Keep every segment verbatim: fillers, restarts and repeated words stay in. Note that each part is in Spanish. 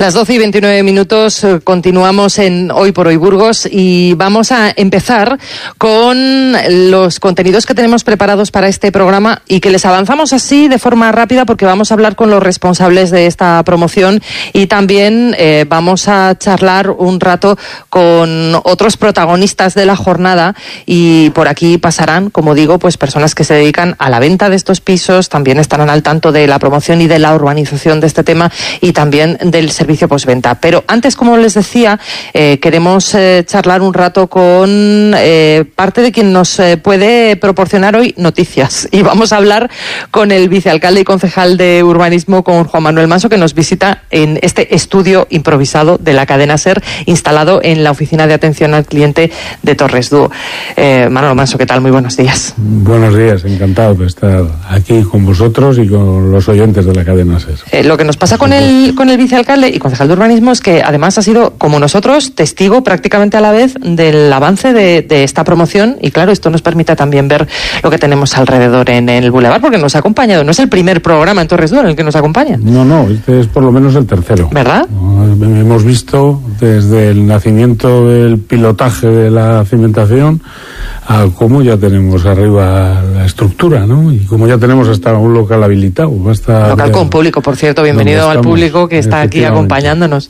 Las doce y veintinueve minutos, continuamos en Hoy por Hoy Burgos y vamos a empezar con los contenidos que tenemos preparados para este programa y que les avanzamos así de forma rápida porque vamos a hablar con los responsables de esta promoción y también eh, vamos a charlar un rato con otros protagonistas de la jornada y por aquí pasarán, como digo, pues personas que se dedican a la venta de estos pisos, también estarán al tanto de la promoción y de la urbanización de este tema y también del servicio postventa. Pero antes, como les decía, eh, queremos eh, charlar un rato con eh, parte de quien nos eh, puede proporcionar hoy noticias. Y vamos a hablar con el vicealcalde y concejal de urbanismo, con Juan Manuel Manso, que nos visita en este estudio improvisado de la cadena SER, instalado en la oficina de atención al cliente de Torres Dúo. Eh, Manuel Manso, ¿qué tal? Muy buenos días. Buenos días, encantado de estar aquí con vosotros y con los oyentes de la cadena SER. Eh, lo que nos pasa con el, con el vicealcalde y concejal de urbanismo es que además ha sido, como nosotros, testigo prácticamente a la vez del avance de, de esta promoción y claro, esto nos permite también ver lo que tenemos alrededor en el Boulevard, porque nos ha acompañado, no es el primer programa en Torres Dúo en el que nos acompaña. No, no, este es por lo menos el tercero. ¿Verdad? Hemos visto desde el nacimiento del pilotaje de la cimentación a cómo ya tenemos arriba la estructura, ¿no? Y cómo ya tenemos hasta un local habilitado. Basta local ya, con público, por cierto, bienvenido al público que está aquí acompañándonos.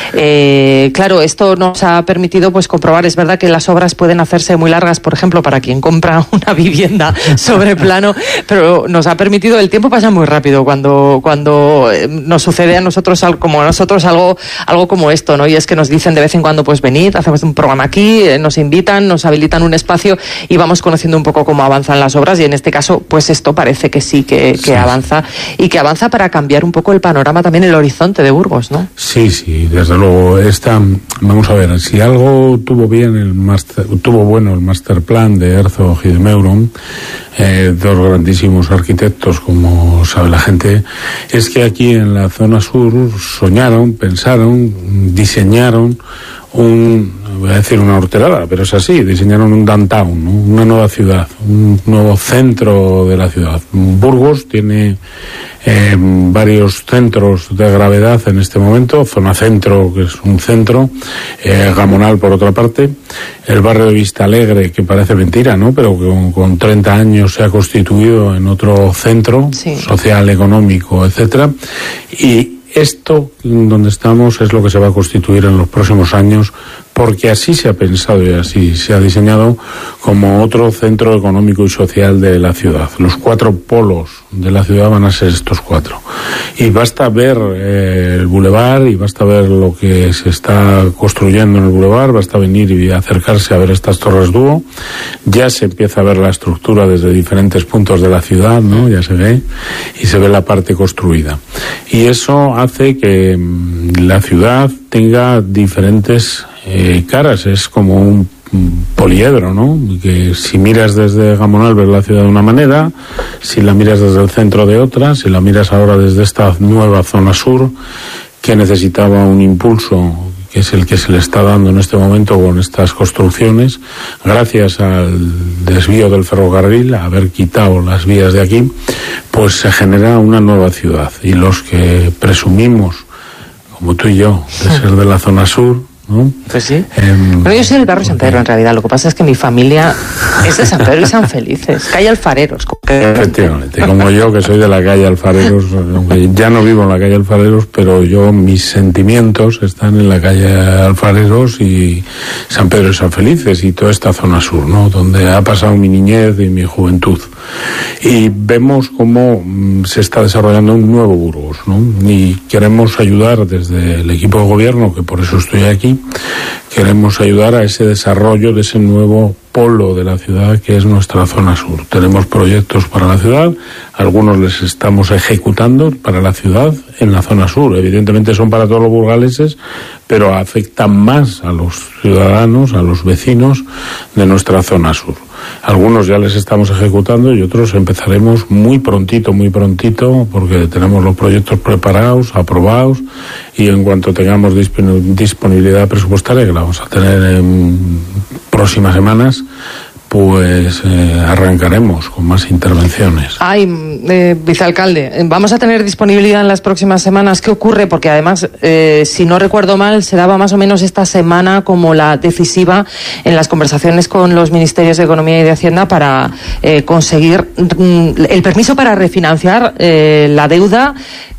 Eh, claro, esto nos ha permitido pues comprobar, es verdad que las obras pueden hacerse muy largas, por ejemplo, para quien compra una vivienda sobre plano, pero nos ha permitido, el tiempo pasa muy rápido cuando cuando nos sucede a nosotros, como a nosotros algo algo como esto, ¿no? Y es que nos dicen de vez en cuando, pues venid, hacemos un programa aquí, nos invitan, nos habilitan un espacio y vamos conociendo un poco cómo avanzan las obras y en este caso, pues esto parece que sí, que, que sí. avanza y que avanza para cambiar un poco el panorama, también el horizonte de Burgos, ¿no? Sí, sí, desde luego. Esta, vamos a ver, si algo tuvo bien el master, tuvo bueno el master plan de Herzog y de Meuron, eh, dos grandísimos arquitectos, como sabe la gente, es que aquí en la zona sur soñaron, pensaron, diseñaron un, voy a decir una horterada, pero es así, diseñaron un downtown, ¿no? Una nueva ciudad, un nuevo centro de la ciudad. Burgos tiene eh, varios centros de gravedad en este momento, zona centro, que es un centro, eh, Gamonal por otra parte, el barrio de Vista Alegre, que parece mentira, ¿no? Pero que con, con treinta años se ha constituido en otro centro, sí, social, económico, etcétera, y esto donde estamos es lo que se va a constituir en los próximos años, porque así se ha pensado y así se ha diseñado como otro centro económico y social de la ciudad. Los cuatro polos de la ciudad van a ser estos cuatro. Y basta ver eh, el bulevar y basta ver lo que se está construyendo en el bulevar, basta venir y acercarse a ver estas Torres Dúo. Ya se empieza a ver la estructura desde diferentes puntos de la ciudad, ¿no? Ya se ve, y se ve la parte construida. Y eso hace que la ciudad tenga diferentes eh, caras, es como un poliedro, ¿no? Que si miras desde Gamonal ves la ciudad de una manera, si la miras desde el centro de otra, si la miras ahora desde esta nueva zona sur que necesitaba un impulso, que es el que se le está dando en este momento con estas construcciones, gracias al desvío del ferrocarril, a haber quitado las vías de aquí, pues se genera una nueva ciudad. Y los que presumimos, como tú y yo, de ser de la zona sur, ¿no? Pues sí. Eh, bueno, yo soy del barrio San Pedro en realidad. Lo que pasa es que mi familia es de San Pedro y San Felices, calle Alfareros. Efectivamente, como yo que soy de la calle Alfareros, ya no vivo en la calle Alfareros, pero yo mis sentimientos están en la calle Alfareros y San Pedro y San Felices y toda esta zona sur, ¿no? Donde ha pasado mi niñez y mi juventud. Y vemos cómo mm, se está desarrollando un nuevo Burgos, ¿no? Y queremos ayudar desde el equipo de gobierno, que por eso estoy aquí, queremos ayudar a ese desarrollo de ese nuevo polo de la ciudad que es nuestra zona sur. Tenemos proyectos para la ciudad, algunos les estamos ejecutando para la ciudad en la zona sur. Evidentemente son para todos los burgaleses, pero afectan más a los ciudadanos, a los vecinos de nuestra zona sur. Algunos ya les estamos ejecutando y otros empezaremos muy prontito, muy prontito, porque tenemos los proyectos preparados, aprobados, y en cuanto tengamos disponibilidad presupuestaria, que la vamos a tener en próximas semanas, pues eh, arrancaremos con más intervenciones. Ay, eh, vicealcalde, vamos a tener disponibilidad en las próximas semanas. ¿Qué ocurre? Porque además, eh, si no recuerdo mal, se daba más o menos esta semana como la decisiva en las conversaciones con los ministerios de Economía y de Hacienda para eh, conseguir mm, el permiso para refinanciar eh, la deuda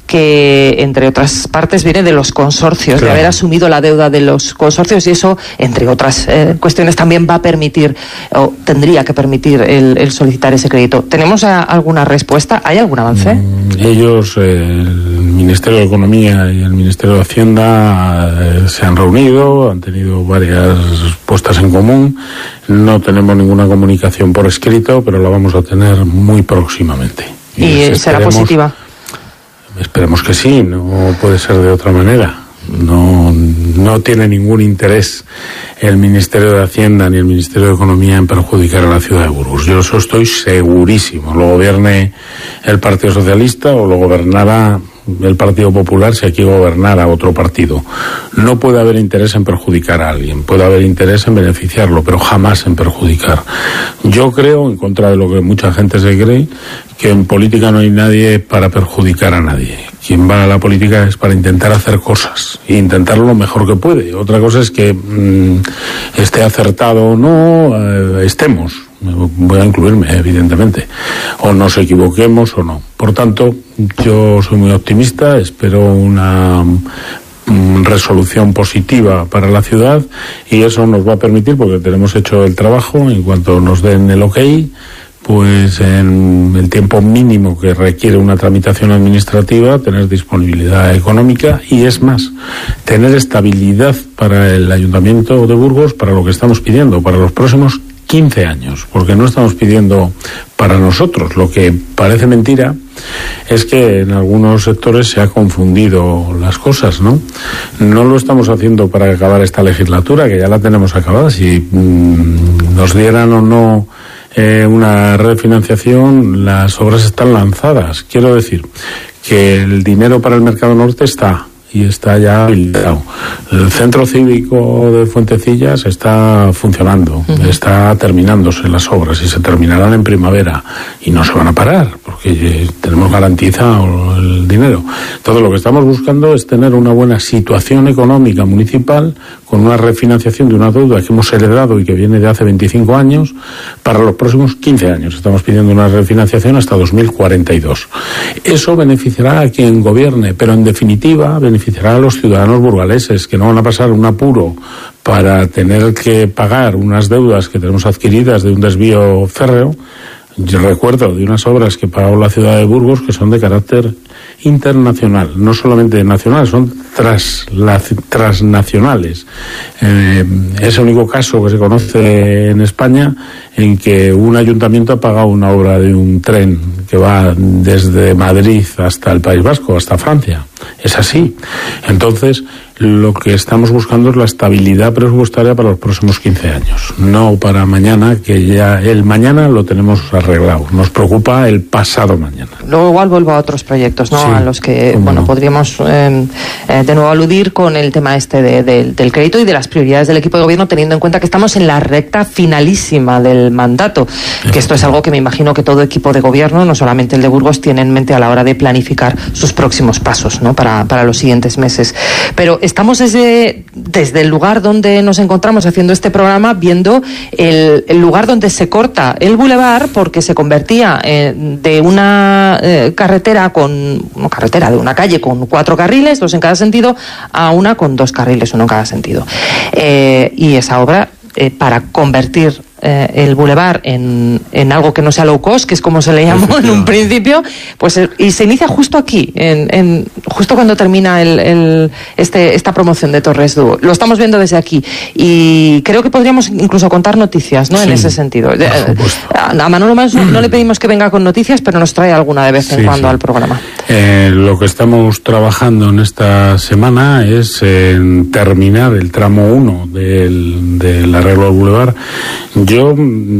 que, entre otras partes, viene de los consorcios, claro, de haber asumido la deuda de los consorcios, y eso, entre otras eh, cuestiones, también va a permitir, o tendría que permitir, el, el solicitar ese crédito. ¿Tenemos a, alguna respuesta? ¿Hay algún avance? Mm, ellos, eh, el Ministerio de Economía y el Ministerio de Hacienda, eh, se han reunido, han tenido varias puestas en común. No tenemos ninguna comunicación por escrito, pero la vamos a tener muy próximamente. ¿Y, ¿Y será positiva? Esperemos que sí, no puede ser de otra manera. No, no tiene ningún interés el Ministerio de Hacienda ni el Ministerio de Economía en perjudicar a la ciudad de Burgos. Yo eso estoy segurísimo. Lo gobierne el Partido Socialista o lo gobernara el Partido Popular si aquí gobernara otro partido. No puede haber interés en perjudicar a alguien, puede haber interés en beneficiarlo, pero jamás en perjudicar. Yo creo, en contra de lo que mucha gente se cree, que en política no hay nadie para perjudicar a nadie. Quien va a la política es para intentar hacer cosas e intentarlo lo mejor que puede. Otra cosa es que mmm, esté acertado o no, eh, estemos. Voy a incluirme, evidentemente, o nos equivoquemos o no. Por tanto, yo soy muy optimista, espero una mm, resolución positiva para la ciudad, y eso nos va a permitir, porque tenemos hecho el trabajo, en cuanto nos den el ok, pues en el tiempo mínimo que requiere una tramitación administrativa, tener disponibilidad económica y, es más, tener estabilidad para el Ayuntamiento de Burgos, para lo que estamos pidiendo, para los próximos quince años, porque no estamos pidiendo para nosotros. Lo que parece mentira es que en algunos sectores se ha confundido las cosas, ¿no? No lo estamos haciendo para acabar esta legislatura, que ya la tenemos acabada. Si mmm, nos dieran o no eh, una refinanciación, las obras están lanzadas. Quiero decir que el dinero para el Mercado Norte está, y está ya habilitado. El centro cívico de Fuentecillas está funcionando, uh-huh. está terminándose las obras y se terminarán en primavera y no se van a parar porque tenemos garantizado el dinero. Todo lo que estamos buscando es tener una buena situación económica municipal con una refinanciación de una deuda que hemos heredado y que viene de hace veinticinco años para los próximos quince años. Estamos pidiendo una refinanciación hasta dos mil cuarenta y dos. Eso beneficiará a quien gobierne, pero en definitiva beneficiará a los ciudadanos burgaleses, que no van a pasar un apuro para tener que pagar unas deudas que tenemos adquiridas de un desvío férreo. Yo recuerdo de unas obras que pagó la ciudad de Burgos que son de carácter internacional, no solamente nacional, son tras, la, transnacionales. Eh, es el único caso que se conoce en España en que un ayuntamiento ha pagado una obra de un tren que va desde Madrid hasta el País Vasco, hasta Francia. Es así. Entonces, lo que estamos buscando es la estabilidad presupuestaria para los próximos quince años, no para mañana, que ya el mañana lo tenemos arreglado. Nos preocupa el pasado mañana. Luego igual vuelvo a otros proyectos, ¿no? Sí, a los que, bueno, no? podríamos eh, eh, de nuevo aludir con el tema este de, de, del crédito y de las prioridades del equipo de gobierno, teniendo en cuenta que estamos en la recta finalísima del mandato, que esto es algo que me imagino que todo equipo de gobierno, no solamente el de Burgos, tiene en mente a la hora de planificar sus próximos pasos, ¿no? Para, para los siguientes meses. Pero estamos desde, desde el lugar donde nos encontramos haciendo este programa viendo el, el lugar donde se corta el bulevar, porque se convertía eh, de una eh, carretera con una carretera de una calle con cuatro carriles, dos en cada sentido, a una con dos carriles, uno en cada sentido. Eh, y esa obra, eh, para convertir Eh, el bulevar en, en algo que no sea low cost, que es como se le llamó en un principio, pues eh, y se inicia justo aquí, en, en justo cuando termina el, el, este, esta promoción de Torres Dúo. Lo estamos viendo desde aquí y creo que podríamos incluso contar noticias, ¿no? Sí, en ese sentido. Eh, a Manolo Manso no le pedimos que venga con noticias, pero nos trae alguna de vez sí, en cuando sí. al programa. Eh, lo que estamos trabajando en esta semana es en terminar el tramo uno del, del arreglo del bulevar. Yo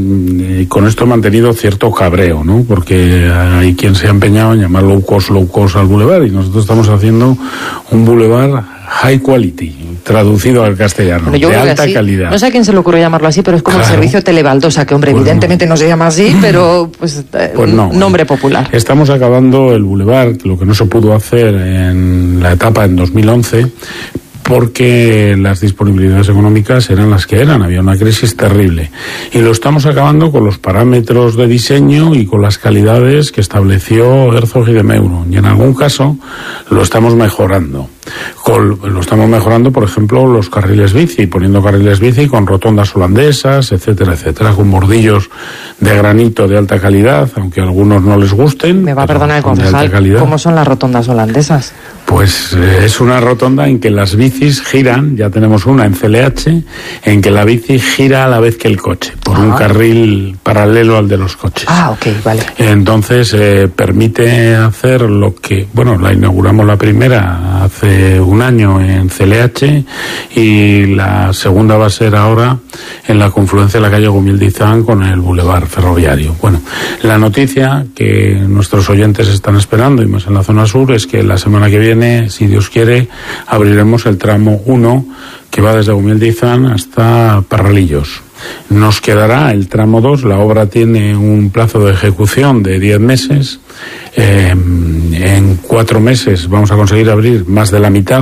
eh, con esto he mantenido cierto cabreo, ¿no? Porque hay quien se ha empeñado en llamar low cost, low cost al bulevar, y nosotros estamos haciendo un bulevar high quality, traducido al castellano, bueno, yo de creo que alta así, calidad. No sé a quién se le ocurrió llamarlo así, pero es como claro. El servicio Telebaldosa, que hombre, pues evidentemente no. no se llama así, pero pues, pues no, nombre popular. Estamos acabando el Boulevard, lo que no se pudo hacer en la etapa en dos mil once, porque las disponibilidades económicas eran las que eran, había una crisis terrible. Y lo estamos acabando con los parámetros de diseño y con las calidades que estableció Herzog y de Meuron. Y en algún caso lo estamos mejorando. Con, lo estamos mejorando, por ejemplo, los carriles bici, poniendo carriles bici con rotondas holandesas, etcétera, etcétera, con bordillos de granito de alta calidad, aunque a algunos no les gusten. Me va a perdonar el concejal, ¿cómo son las rotondas holandesas? Pues eh, es una rotonda en que las bicis giran, ya tenemos una en C L H, en que la bici gira a la vez que el coche, por ah. un carril paralelo al de los coches. Ah, ok, vale. Entonces eh, permite hacer lo que, bueno, la inauguramos la primera hace un año en C L H y la segunda va a ser ahora en la confluencia de la calle Gumildizán con el Boulevard Ferroviario. Bueno, la noticia que nuestros oyentes están esperando, y más en la zona sur, es que la semana que viene, si Dios quiere, abriremos el tramo uno que va desde Gumildizán hasta Parralillos. Nos quedará el tramo dos, la obra tiene un plazo de ejecución de diez meses, eh, en cuatro meses vamos a conseguir abrir más de la mitad,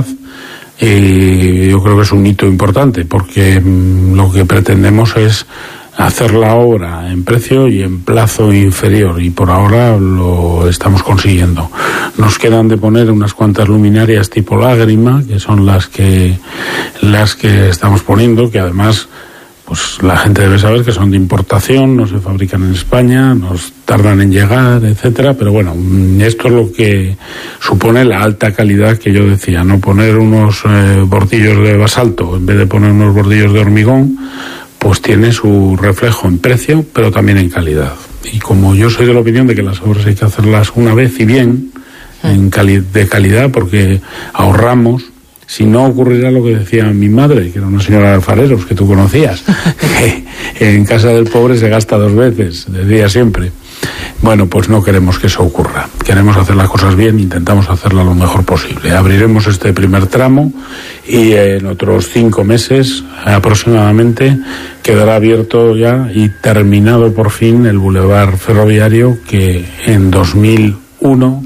y yo creo que es un hito importante, porque mm, lo que pretendemos es hacer la obra en precio y en plazo inferior, y por ahora lo estamos consiguiendo. Nos quedan de poner unas cuantas luminarias tipo lágrima, que son las que las que estamos poniendo, que además pues la gente debe saber que son de importación, no se fabrican en España, nos tardan en llegar, etcétera, pero bueno, esto es lo que supone la alta calidad que yo decía, no poner unos eh, bordillos de basalto en vez de poner unos bordillos de hormigón, pues tiene su reflejo en precio, pero también en calidad. Y como yo soy de la opinión de que las obras hay que hacerlas una vez y bien, en cali- de calidad, porque ahorramos. Si no, ocurrirá lo que decía mi madre, que era una señora de alfareros que tú conocías, que en casa del pobre se gasta dos veces, decía siempre. Bueno, pues no queremos que eso ocurra. Queremos hacer las cosas bien, intentamos hacerlas lo mejor posible. Abriremos este primer tramo y en otros cinco meses aproximadamente quedará abierto ya y terminado por fin el Boulevard Ferroviario que en dos mil uno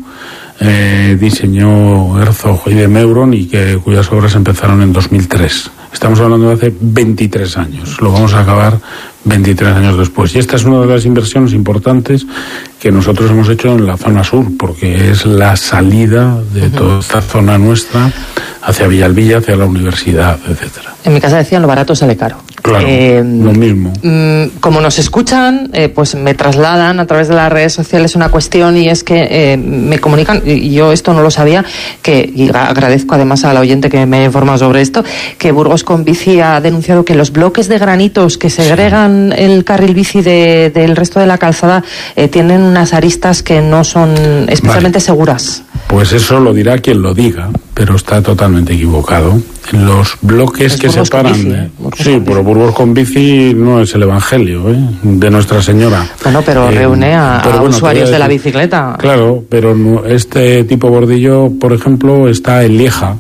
Eh, diseñó Herzog y de Meuron y que cuyas obras empezaron en dos mil tres. Estamos hablando de hace veintitrés años. Lo vamos a acabar veintitrés años después. Y esta es una de las inversiones importantes que nosotros hemos hecho en la zona sur, porque es la salida de toda esta zona nuestra hacia Villalbilla, hacia la universidad, etcétera. En mi casa decían lo barato sale caro. Claro, eh, lo mismo. Como nos escuchan, eh, pues me trasladan a través de las redes sociales una cuestión, y es que eh, me comunican, y yo esto no lo sabía, que y agradezco además al oyente que me ha informado sobre esto, que Burgos con Bici ha denunciado que los bloques de granitos que segregan sí. el carril bici de, del resto de la calzada eh, tienen unas aristas que no son especialmente vale. seguras. Pues eso lo dirá quien lo diga, pero está totalmente equivocado. Los bloques es que Burgos separan... Bici, de... ¿eh? Sí, pero Burgos con Bici no es el evangelio, ¿eh? De Nuestra Señora. Bueno, pero eh, reúne a, pero a bueno, usuarios de la bicicleta. Claro, pero no, este tipo de bordillo, por ejemplo, está en Lieja.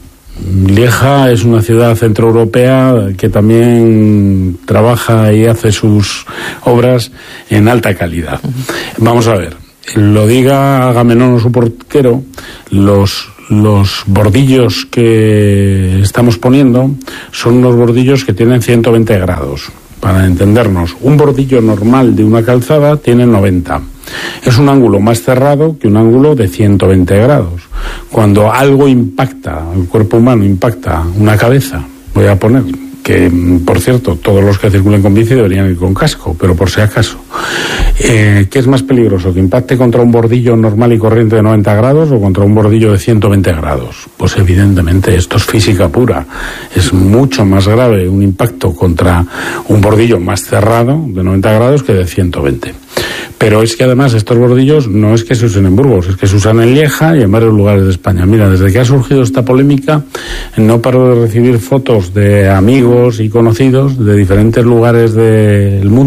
Lieja es una ciudad centroeuropea que también trabaja y hace sus obras en alta calidad. Uh-huh. Vamos a ver, lo diga Agamenón o su porquero, los... Los bordillos que estamos poniendo son unos bordillos que tienen ciento veinte grados. Para entendernos, un bordillo normal de una calzada tiene noventa. Es un ángulo más cerrado que un ángulo de ciento veinte grados. Cuando algo impacta, el cuerpo humano impacta una cabeza, voy a poner, que por cierto, todos los que circulen con bici deberían ir con casco, pero por si acaso. Eh, ¿Qué es más peligroso? ¿Que impacte contra un bordillo normal y corriente de noventa grados o contra un bordillo de ciento veinte grados? Pues evidentemente esto es física pura. Es mucho más grave un impacto contra un bordillo más cerrado de noventa grados que de ciento veinte. Pero es que además estos bordillos no es que se usen en Burgos, es que se usan en Lieja y en varios lugares de España. Mira, desde que ha surgido esta polémica, no paro de recibir fotos de amigos y conocidos de diferentes lugares del mundo,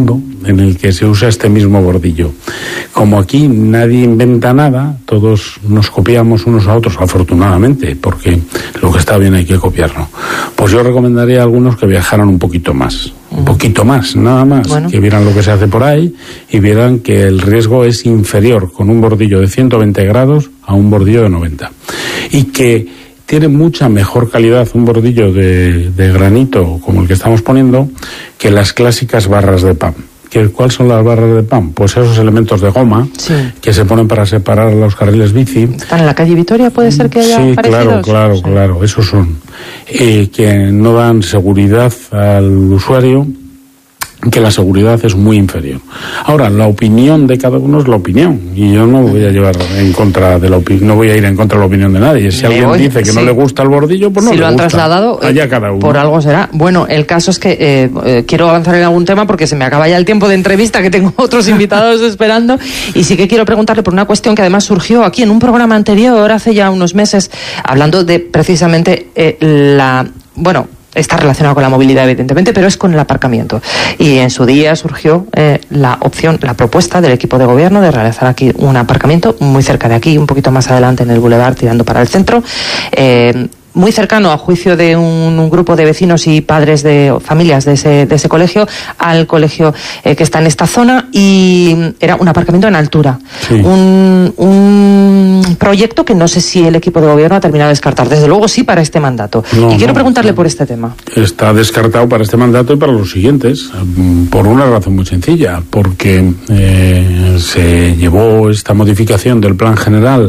en el que se usa este mismo bordillo. Como aquí nadie inventa nada, todos nos copiamos unos a otros, afortunadamente, porque lo que está bien hay que copiarlo. Pues yo recomendaría a algunos que viajaran un poquito más, un poquito más, nada más, bueno. que vieran lo que se hace por ahí y vieran que el riesgo es inferior con un bordillo de ciento veinte grados a un bordillo de noventa. Y que tiene mucha mejor calidad un bordillo de, de granito como el que estamos poniendo que las clásicas barras de pan. ¿Cuáles son las barras de pan? Pues esos elementos de goma sí. que se ponen para separar los carriles bici. ¿Están en la calle Vitoria? ¿Puede ser que haya sí, parecidos? Claro, claro, sí. claro, esos son. Eh, que no dan seguridad al usuario, que la seguridad es muy inferior. Ahora, la opinión de cada uno es la opinión, y yo no voy a llevar en contra de la opinión, no voy a ir en contra de la opinión de nadie. Si alguien voy, dice que sí. no le gusta el bordillo, pues no si le lo han gusta. trasladado, allá cada uno. Por algo será. Bueno, el caso es que eh, eh, quiero avanzar en algún tema porque se me acaba ya el tiempo de entrevista, que tengo otros invitados esperando, y sí que quiero preguntarle por una cuestión que además surgió aquí en un programa anterior, hace ya unos meses, hablando de precisamente eh, la... bueno, está relacionado con la movilidad, evidentemente, pero es con el aparcamiento. Y en su día surgió eh, la opción, la propuesta del equipo de gobierno de realizar aquí un aparcamiento muy cerca de aquí, un poquito más adelante en el Boulevard, tirando para el centro, eh, muy cercano, a juicio de un, un grupo de vecinos y padres de familias de ese, de ese colegio, al colegio eh, que está en esta zona, y era un aparcamiento en altura. Sí. Un, un proyecto que no sé si el equipo de gobierno ha terminado de descartar. Desde luego sí para este mandato. No, y quiero no, preguntarle no. por este tema. Está descartado para este mandato y para los siguientes, por una razón muy sencilla, porque eh, se llevó esta modificación del plan general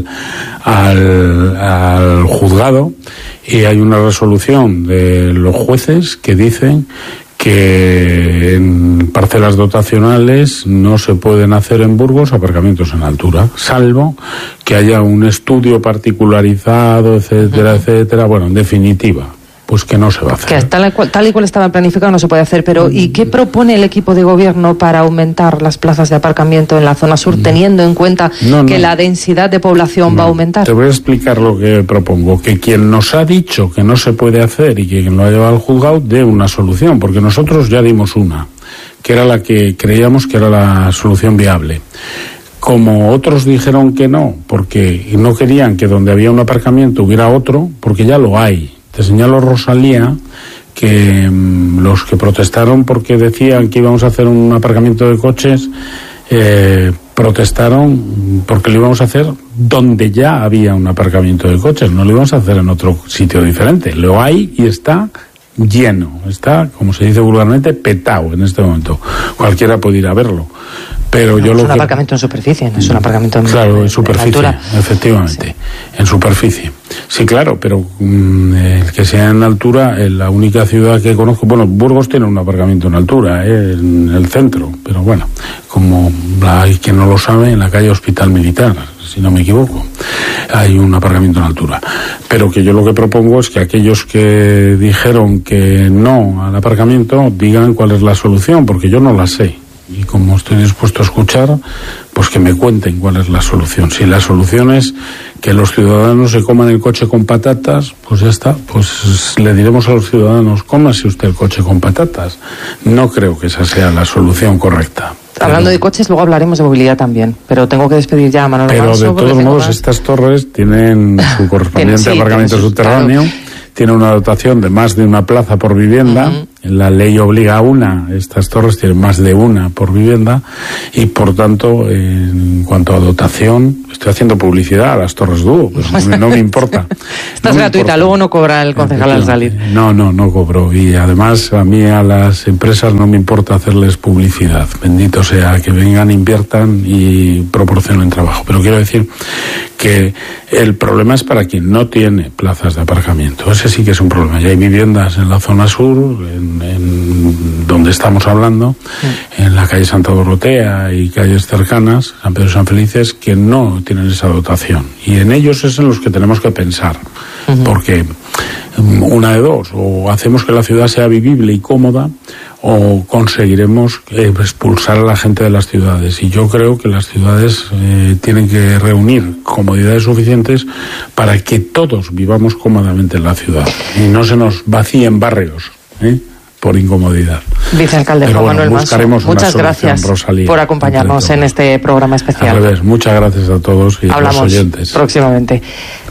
al, al juzgado, y hay una resolución de los jueces que dicen que en parcelas dotacionales no se pueden hacer en Burgos aparcamientos en altura, salvo que haya un estudio particularizado, etcétera, uh-huh. etcétera. Bueno, en definitiva, pues que no se va a hacer. Que tal, tal y cual estaba planificado no se puede hacer, pero ¿y qué propone el equipo de gobierno para aumentar las plazas de aparcamiento en la zona sur, teniendo en cuenta no, no, que la densidad de población no, va a aumentar? Te voy a explicar lo que propongo, que quien nos ha dicho que no se puede hacer y que quien lo ha llevado al juzgado dé una solución, porque nosotros ya dimos una, que era la que creíamos que era la solución viable. Como otros dijeron que no, porque no querían que donde había un aparcamiento hubiera otro, porque ya lo hay. Te señalo, Rosalía, que mmm, los que protestaron porque decían que íbamos a hacer un aparcamiento de coches, eh, protestaron porque lo íbamos a hacer donde ya había un aparcamiento de coches, no lo íbamos a hacer en otro sitio diferente. Lo hay y está lleno, está, como se dice vulgarmente, petado en este momento. Cualquiera puede ir a verlo. Pero no, yo es lo un que... aparcamiento en superficie, no es un aparcamiento en, claro, en superficie, en altura. Efectivamente, sí. En superficie. Sí, claro, pero um, el que sea en altura, en la única ciudad que conozco, bueno, Burgos tiene un aparcamiento en altura, eh, en el centro, pero bueno, como hay quien no lo sabe, en la calle Hospital Militar, si no me equivoco, hay un aparcamiento en altura. Pero que yo lo que propongo es que aquellos que dijeron que no al aparcamiento digan cuál es la solución, porque yo no la sé. Y como estoy dispuesto a escuchar, pues que me cuenten cuál es la solución. Si la solución es que los ciudadanos se coman el coche con patatas, pues ya está, pues le diremos a los ciudadanos, cómase usted el coche con patatas. No creo que esa sea la solución correcta. Hablando pero, de coches, luego hablaremos de movilidad también, pero tengo que despedir ya a Manolo Pero Manso, de todos modos, más... estas torres tienen su correspondiente sí, aparcamiento su, subterráneo, claro. Tiene una dotación de más de una plaza por vivienda, uh-huh. La ley obliga a una, estas torres tienen más de una por vivienda, y por tanto, en cuanto a dotación, estoy haciendo publicidad a las torres Dúo, pero no, no me importa. Esta es no gratuita, importa. Luego no cobra el concejal al salir. No, no, no cobro, y además a mí, a las empresas, no me importa hacerles publicidad. Bendito sea, que vengan, inviertan y proporcionen trabajo. Pero quiero decir que el problema es para quien no tiene plazas de aparcamiento. Ese sí que es un problema. Ya hay viviendas en la zona sur, en, en donde estamos hablando, sí. En la calle Santa Dorotea y calles cercanas, San Pedro y San Felices, que no tienen esa dotación. Y en ellos es en los que tenemos que pensar. Uh-huh. Porque una de dos, o hacemos que la ciudad sea vivible y cómoda, o conseguiremos eh, expulsar a la gente de las ciudades. Y yo creo que las ciudades eh, tienen que reunir comodidades suficientes para que todos vivamos cómodamente en la ciudad y no se nos vacíen barrios, ¿eh? por incomodidad. Vicealcalde Juan bueno, Manuel Manso, muchas gracias Rosalía, por acompañarnos en este programa especial. Al revés, muchas gracias a todos y Hablamos a los oyentes. Próximamente.